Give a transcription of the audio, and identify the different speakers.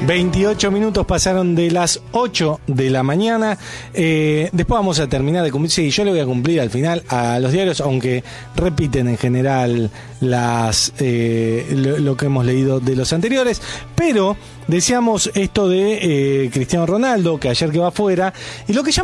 Speaker 1: 28 minutos pasaron de las 8 de la mañana. Después vamos a terminar de cumplir. Sí, yo le voy a cumplir al final a los diarios, aunque repiten en general lo que hemos leído de los anteriores. Pero decíamos esto de Cristiano Ronaldo, que ayer quedó afuera. Y lo que llama